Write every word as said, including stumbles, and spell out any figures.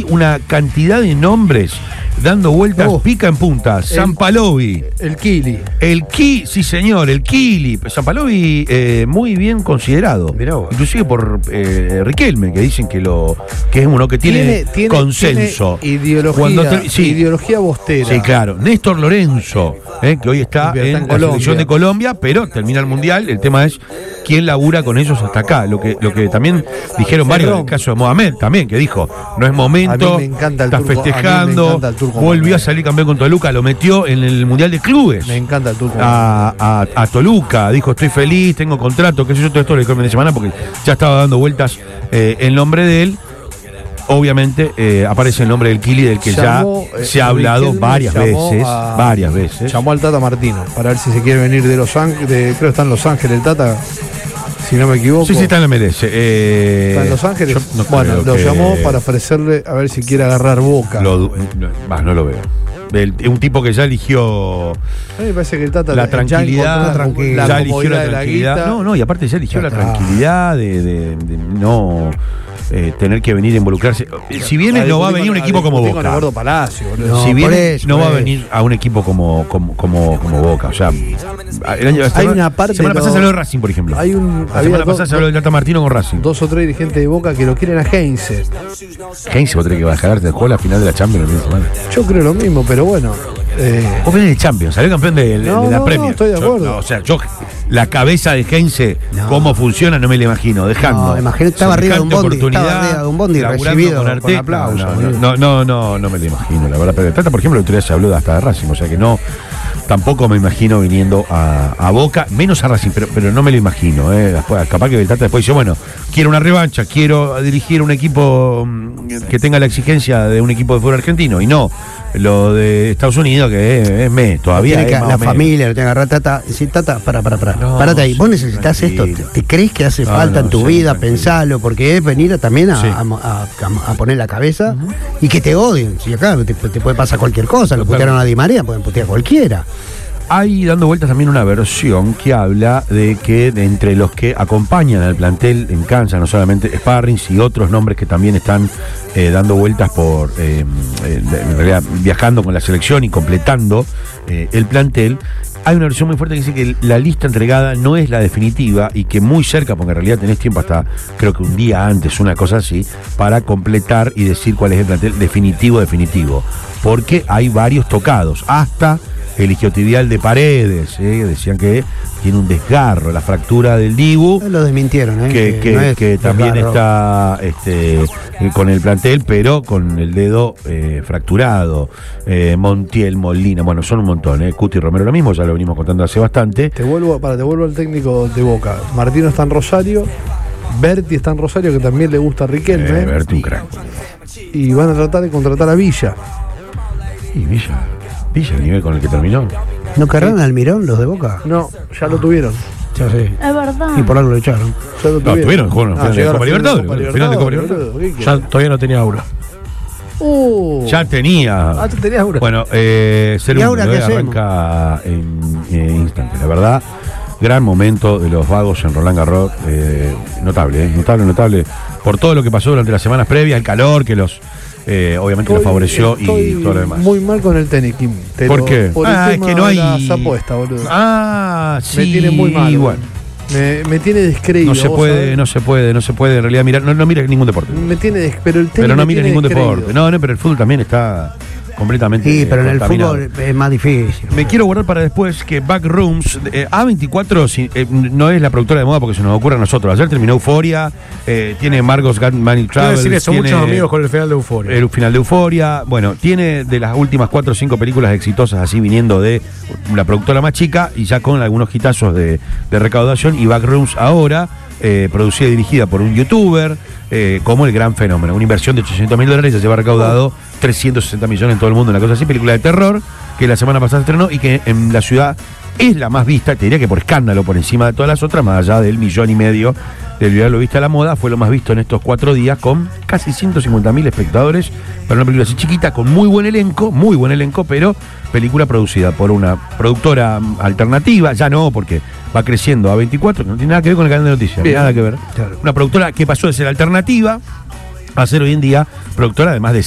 una cantidad de nombres dando vueltas, oh, pica en punta. Sampalovi. El Kili. El Ki, sí señor, el Kili. Sampalovi eh, muy bien considerado. Mirá vos. Inclusive por eh, Riquelme, que dicen que lo que es uno que tiene, tiene, tiene consenso. Tiene ideología, te, sí, ideología bostera. Sí, claro. Néstor Lorenzo, eh, que hoy está en, en la selección de Colombia, pero termina el Mundial. El tema es quién labura con ellos hasta acá. Lo que, lo que también dijeron Se varios, en el caso de Mohamed también, que dijo, no es momento, a mí me encanta el está turco, festejando, a mí me encanta el turco, volvió a salir campeón con Toluca, lo metió en el Mundial de Clubes. Me encanta el turco. A, a, a Toluca, dijo, estoy feliz, tengo contrato, qué sé yo, todo esto le dijo el fin de semana porque ya estaba dando vueltas eh, el nombre de él. Obviamente eh, aparece el nombre del Kili, del que llamó, ya se ha hablado Riquelme varias veces, a, varias veces. Llamó al Tata Martino para ver si se quiere venir de Los Ángeles, de, creo que está en Los Ángeles el Tata, si no me equivoco. Sí, sí, está en la M L S. Eh, ¿Está en Los Ángeles? No bueno, lo que... llamó para ofrecerle a ver si quiere agarrar Boca. Lo, no, bah, no lo veo. El, un tipo que ya eligió a mí me parece que el Tata la tranquilidad, ya, tranquilidad, ya eligió la tranquilidad. La no, no, y aparte ya eligió ya la está. tranquilidad de, de, de no eh, tener que venir a involucrarse. Si viene, no va a venir un equipo como Boca. Con Palacio, no, si viene, eso, no va a venir a un equipo como, como, como, como Boca. O sea, el año hay semana, una parte. Semana pasada se habló de Racing, por ejemplo. Hay un, la semana pasada se habló del Tata Martino con Racing. Dos o tres dirigentes de Boca que lo quieren a Heinze. Heinze, vos tenés que bajar de juego a la final de la Champions. Yo creo lo mismo, pero bueno. Eh, Vos venís de Champions, salió campeón de, no, de la no, Premier. No, estoy de acuerdo. Yo, no, o sea, yo, la cabeza de Heinze, no. cómo funciona, no me la imagino, dejando. No, imagínate, estaba arriba de un bondi, estaba arriba de un bondi recibido con, Arte, con aplausos. No, no, no, no, no me la imagino, la verdad. Pero Tata, por ejemplo, el otro día se habló de hasta de Racing, o sea que no, tampoco me imagino viniendo a, a Boca, menos a Racing, pero, pero no me lo imagino. Eh. Después, capaz que el Tata después dice, bueno, quiero una revancha, quiero dirigir un equipo que tenga la exigencia de un equipo de fútbol argentino, y no lo de Estados Unidos, que es, es me, todavía tiene es que, la familia lo tiene que agarrar. Tata, si Tata, para, para, para, no, parate ahí, vos necesitas tranquilo. esto, ¿te, te crees que hace no, falta no, en tu sí, vida? Tranquilo. Pensalo, porque es venir a, también a, sí. a, a, a, a poner la cabeza uh-huh. y que te odien. Si acá te, te puede pasar cualquier cosa, lo putearon a Di María, pueden putear a cualquiera. Hay dando vueltas también una versión que habla de que de entre los que acompañan al plantel en Kansas, no solamente Sparrings y otros nombres que también están eh, dando vueltas por, eh, eh, en realidad viajando con la selección y completando eh, el plantel, hay una versión muy fuerte que dice que la lista entregada no es la definitiva y que muy cerca, porque en realidad tenés tiempo hasta creo que un día antes, una cosa así, para completar y decir cuál es el plantel definitivo, definitivo, porque hay varios tocados, hasta el isquiotibial de Paredes, ¿eh? Decían que tiene un desgarro, la fractura del Dibu. Lo desmintieron, ¿eh? Que, que, que, que también está este, con el plantel, pero con el dedo eh, fracturado. Eh, Montiel, Molina, bueno, son un montón, ¿eh? Cuti Romero lo mismo, ya lo venimos contando hace bastante. Te vuelvo, para, te vuelvo al técnico de Boca. Martino está en Rosario, Berti está en Rosario, que también le gusta a Riquelme. Eh, Berti un crack. Y van a tratar de contratar a Villa. Y Villa. Villa, el nivel con el que terminó. ¿No querrán al Mirón los de Boca? No, ya lo tuvieron. Ya sé. Es verdad. Y por algo lo echaron. Ya lo tuvieron. No, tuvieron, jugaron ah, final de Copa Libertadores. Final de Copa Libertadores. Ya todavía no tenía aura. Uh, ya tenía. Ah, tenía aura. Bueno, eh, ser un aura eh, arranca en, en instante. La verdad, gran momento de los vagos en Roland Garros. Eh, notable, eh, notable, notable. Por todo lo que pasó durante las semanas previas, el calor que los. Eh, obviamente lo favoreció y todo lo demás. Muy mal con el tenis, Kim. Te ¿Por lo, qué? Por ah, el es que no hay. Las apuestas, boludo. Ah, sí. Me tiene muy mal. Bueno. Me, me tiene descreído. No se puede, sabés? no se puede, no se puede en realidad mirar. No, no mires ningún deporte. Me tiene des, pero el tenis. Pero no mires ningún descreído. deporte. No, no, pero el fútbol también está completamente. Sí, pero en el fútbol es más difícil. Me quiero guardar para después que Backrooms, eh, A veinticuatro si, eh, no es la productora de moda porque se nos ocurre a nosotros. Ayer terminó Euforia, eh, tiene Margot's Got Money Travel. Quiero decir eso, tiene muchos amigos con el final de Euforia. El final de Euforia. Bueno, tiene de las últimas cuatro o cinco películas exitosas así viniendo de la productora más chica y ya con algunos hitazos de, de recaudación. Y Backrooms ahora, eh, producida y dirigida por un youtuber, eh, como El Gran Fenómeno. Una inversión de ochocientos mil dólares, ya lleva recaudado trescientos sesenta millones en todo el mundo, una cosa así, película de terror que la semana pasada se estrenó y que en la ciudad es la más vista, te diría que por escándalo, por encima de todas las otras, más allá del millón y medio del video lo vista a la moda, fue lo más visto en estos cuatro días con casi ciento cincuenta mil espectadores para una película así chiquita, con muy buen elenco, muy buen elenco, pero película producida por una productora alternativa, ya no, porque va creciendo A veinticuatro, que no tiene nada que ver con el canal de noticias, Bien. nada que ver. Claro. Una productora que pasó de ser alternativa a ser hoy en día productora de más de